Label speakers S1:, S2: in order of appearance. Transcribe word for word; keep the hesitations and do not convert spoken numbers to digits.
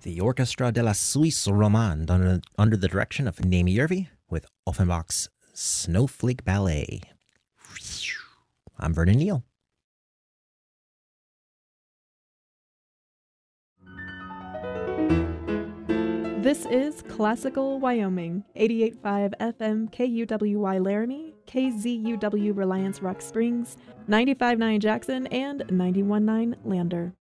S1: the Orchestra de la Suisse Romande under, under the direction of Naomi Yervi with Offenbach's Snowflake Ballet. I'm Vernon Neal.
S2: This is Classical Wyoming, eighty-eight point five F M K U W Y Laramie, K Z U W Reliance Rock Springs, ninety-five point nine Jackson, and ninety-one point nine Lander.